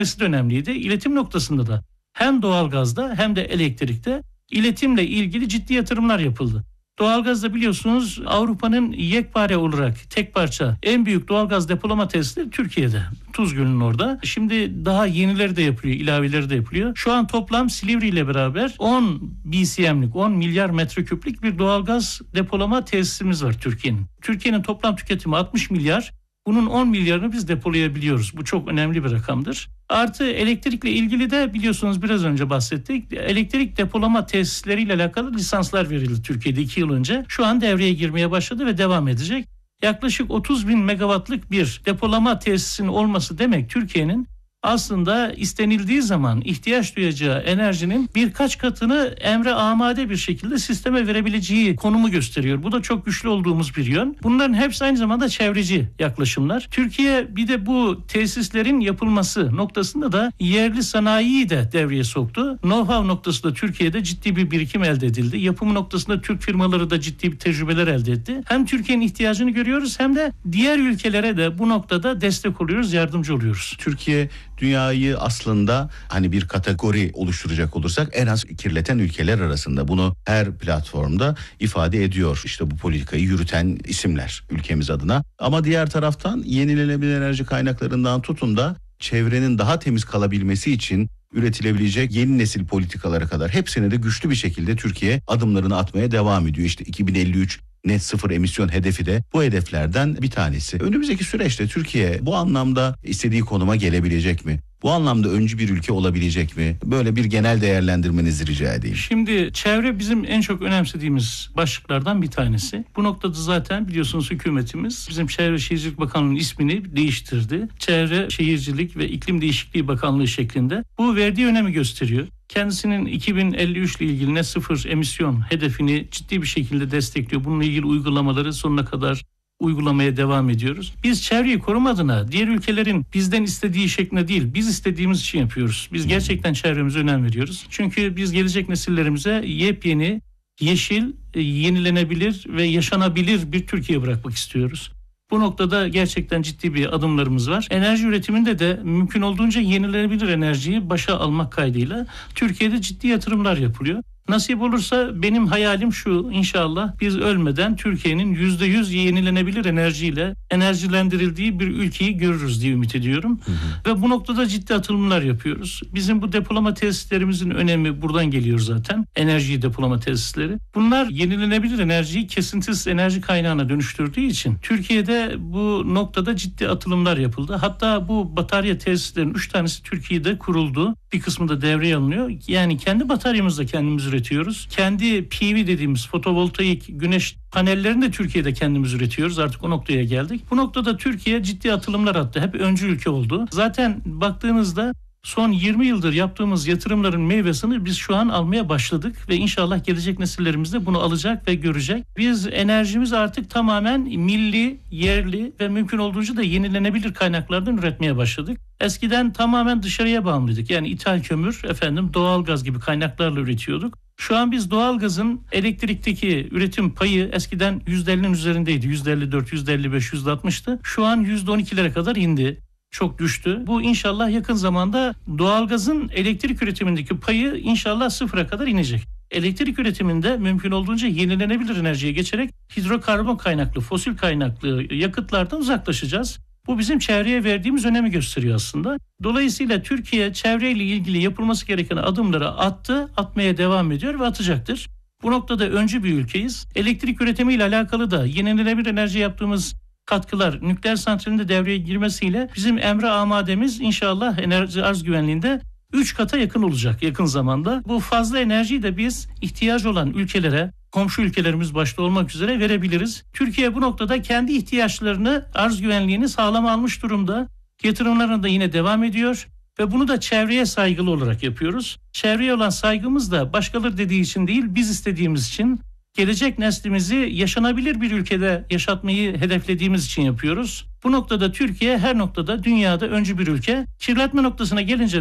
de önemliydi. İletim noktasında da hem doğalgazda hem de elektrikte iletimle ilgili ciddi yatırımlar yapıldı. Doğalgazda biliyorsunuz Avrupa'nın yekpare olarak tek parça en büyük doğalgaz depolama tesisleri Türkiye'de. Tuzgöl'ün orada. Şimdi daha yenileri de yapılıyor, ilaveleri de yapılıyor. Şu an toplam Silivri ile beraber 10 BCM'lik, 10 milyar metreküplük bir doğalgaz depolama tesisimiz var Türkiye'nin. Türkiye'nin toplam tüketimi 60 milyar. Bunun 10 milyarını biz depolayabiliyoruz. Bu çok önemli bir rakamdır. Artı elektrikle ilgili de biliyorsunuz biraz önce bahsettik. Elektrik depolama tesisleriyle alakalı lisanslar verildi Türkiye'de 2 yıl önce. Şu an devreye girmeye başladı ve devam edecek. Yaklaşık 30 bin megawattlık bir depolama tesisinin olması demek Türkiye'nin aslında istenildiği zaman ihtiyaç duyacağı enerjinin birkaç katını emre amade bir şekilde sisteme verebileceği konumu gösteriyor. Bu da çok güçlü olduğumuz bir yön. Bunların hepsi aynı zamanda çevreci yaklaşımlar. Türkiye bir de bu tesislerin yapılması noktasında da yerli sanayiyi de devreye soktu. Know-how noktasında Türkiye'de ciddi bir birikim elde edildi. Yapım noktasında Türk firmaları da ciddi bir tecrübeler elde etti. Hem Türkiye'nin ihtiyacını görüyoruz hem de diğer ülkelere de bu noktada destek oluyoruz, yardımcı oluyoruz. Türkiye dünyayı aslında hani bir kategori oluşturacak olursak en az kirleten ülkeler arasında, bunu her platformda ifade ediyor işte bu politikayı yürüten isimler ülkemiz adına. Ama diğer taraftan yenilenebilir enerji kaynaklarından tutun da çevrenin daha temiz kalabilmesi için üretilebilecek yeni nesil politikalara kadar hepsine de güçlü bir şekilde Türkiye adımlarını atmaya devam ediyor. İşte 2053 net sıfır emisyon hedefi de bu hedeflerden bir tanesi. Önümüzdeki süreçte Türkiye bu anlamda istediği konuma gelebilecek mi? Bu anlamda öncü bir ülke olabilecek mi? Böyle bir genel değerlendirmenizi rica edeyim. Şimdi çevre bizim en çok önemsediğimiz başlıklardan bir tanesi. Bu noktada zaten biliyorsunuz hükümetimiz bizim Çevre Şehircilik Bakanlığı'nın ismini değiştirdi. Çevre, Şehircilik ve İklim Değişikliği Bakanlığı şeklinde. Bu verdiği önemi gösteriyor. Kendisinin 2053 ile ilgili net sıfır emisyon hedefini ciddi bir şekilde destekliyor. Bununla ilgili uygulamaları sonuna kadar uygulamaya devam ediyoruz. Biz çevreyi koruma adına diğer ülkelerin bizden istediği şeklinde değil, biz istediğimiz için yapıyoruz. Biz gerçekten çevremize önem veriyoruz. Çünkü biz gelecek nesillerimize yepyeni, yeşil, yenilenebilir ve yaşanabilir bir Türkiye bırakmak istiyoruz. Bu noktada gerçekten ciddi bir adımlarımız var. Enerji üretiminde de mümkün olduğunca yenilenebilir enerjiyi başa almak kaydıyla Türkiye'de ciddi yatırımlar yapılıyor. Nasip olursa benim hayalim şu, inşallah biz ölmeden Türkiye'nin %100 yenilenebilir enerjiyle enerjilendirildiği bir ülkeyi görürüz diye ümit ediyorum. Ve bu noktada ciddi atılımlar yapıyoruz. Bizim bu depolama tesislerimizin önemi buradan geliyor zaten. Enerji depolama tesisleri. Bunlar yenilenebilir enerjiyi kesintisiz enerji kaynağına dönüştürdüğü için Türkiye'de bu noktada ciddi atılımlar yapıldı. Hatta bu batarya tesislerin 3 tanesi Türkiye'de kuruldu. Bir kısmı da devreye alınıyor. Yani kendi bataryamızı da kendimiz üretiyoruz. Kendi PV dediğimiz fotovoltaik güneş panellerini de Türkiye'de kendimiz üretiyoruz. Artık o noktaya geldik. Bu noktada Türkiye ciddi atılımlar attı. Hep öncü ülke oldu. Zaten baktığınızda son 20 yıldır yaptığımız yatırımların meyvesini biz şu an almaya başladık ve inşallah gelecek nesillerimiz de bunu alacak ve görecek. Biz enerjimizi artık tamamen milli, yerli ve mümkün olduğunca da yenilenebilir kaynaklardan üretmeye başladık. Eskiden tamamen dışarıya bağımlıydık. Yani ithal kömür, doğalgaz gibi kaynaklarla üretiyorduk. Şu an biz doğalgazın elektrikteki üretim payı eskiden %50'nin üzerindeydi. %54, %55, %60'tı. Şu an %12'lere kadar indi. Çok düştü. Bu inşallah yakın zamanda doğalgazın elektrik üretimindeki payı inşallah sıfıra kadar inecek. Elektrik üretiminde mümkün olduğunca yenilenebilir enerjiye geçerek hidrokarbon kaynaklı, fosil kaynaklı yakıtlardan uzaklaşacağız. Bu bizim çevreye verdiğimiz önemi gösteriyor aslında. Dolayısıyla Türkiye çevreyle ilgili yapılması gereken adımları attı, atmaya devam ediyor ve atacaktır. Bu noktada öncü bir ülkeyiz. Elektrik üretimiyle alakalı da yenilenebilir enerji yaptığımız katkılar nükleer santralinde devreye girmesiyle bizim emre amademiz inşallah enerji arz güvenliğinde 3 kata yakın olacak yakın zamanda. Bu fazla enerjiyi de biz ihtiyaç olan ülkelere, komşu ülkelerimiz başta olmak üzere verebiliriz. Türkiye bu noktada kendi ihtiyaçlarını, arz güvenliğini sağlama almış durumda. Yatırımlarına da yine devam ediyor ve bunu da çevreye saygılı olarak yapıyoruz. Çevreye olan saygımız da başkaları dediği için değil, biz istediğimiz için, gelecek neslimizi yaşanabilir bir ülkede yaşatmayı hedeflediğimiz için yapıyoruz. Bu noktada Türkiye her noktada dünyada öncü bir ülke. Kirletme noktasına gelince de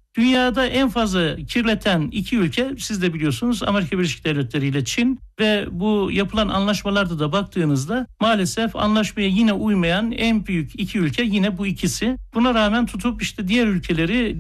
Dünyada en fazla kirleten iki ülke, siz de biliyorsunuz, Amerika Birleşik Devletleri ile Çin ve bu yapılan anlaşmalarda da baktığınızda maalesef anlaşmaya yine uymayan en büyük iki ülke yine bu ikisi. Buna rağmen tutup işte diğer ülkeleri